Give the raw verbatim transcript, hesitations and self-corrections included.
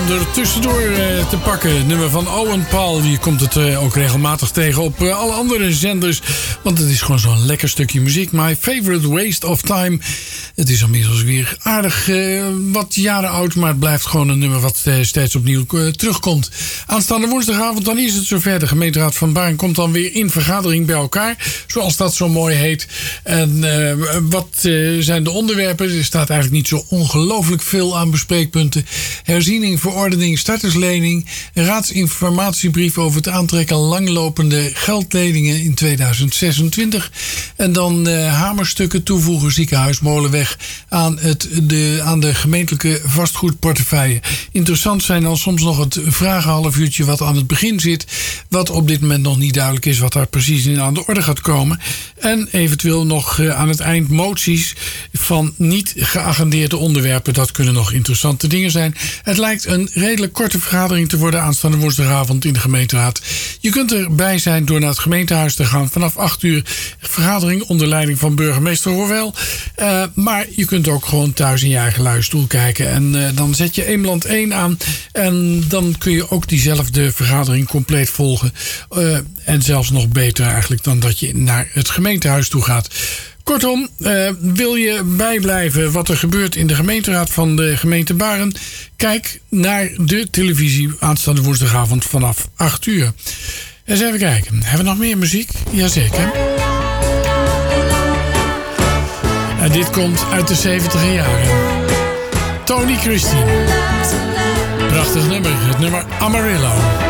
er tussendoor uh, te pakken. Nummer van Owen Paul. Je komt het uh, ook regelmatig tegen op uh, alle andere zenders. Want het is gewoon zo'n lekker stukje muziek. My Favorite Waste of Time. Het is inmiddels weer aardig uh, wat jaren oud. Maar het blijft gewoon een nummer wat uh, steeds opnieuw uh, terugkomt. Aanstaande woensdagavond dan is het zover. De gemeenteraad van Baarn komt dan weer in vergadering bij elkaar. Zoals dat zo mooi heet. En uh, wat uh, zijn de onderwerpen? Er staat eigenlijk niet zo ongelooflijk veel aan bespreekpunten. Herziening, verordening, starterslening. Een raadsinformatiebrief over het aantrekken langlopende geldleningen in tweeduizend zesentwintig. En dan uh, hamerstukken toevoegen ziekenhuis Molenweg aan, het, de, aan de gemeentelijke vastgoedportefeuille. Interessant zijn dan soms nog het vragenhalfuurtje wat aan het begin zit. Wat op dit moment nog niet duidelijk is wat daar precies in aan de orde gaat komen. En eventueel nog uh, aan het eind moties van niet geagendeerde onderwerpen. Dat kunnen nog interessante dingen zijn. Het lijkt een redelijk korte vergadering te worden aanstaande woensdagavond in de gemeenteraad. Je kunt erbij zijn door naar het gemeentehuis te gaan. Vanaf acht uur vergadering onder leiding van burgemeester Roel. Uh, maar je kunt ook gewoon thuis in je eigen luie stoel kijken. En uh, dan zet je Eemland één aan. En dan kun je ook diezelfde vergadering compleet volgen. Uh, en zelfs nog beter eigenlijk dan dat je naar het gemeentehuis toe gaat. Kortom, uh, wil je bijblijven wat er gebeurt in de gemeenteraad van de gemeente Baarn? Kijk naar de televisie aanstaande woensdagavond vanaf acht uur. Eens even kijken. Hebben we nog meer muziek? Jazeker. En dit komt uit de zeventiger jaren. Tony Christine. Prachtig nummer. Het nummer Amarillo.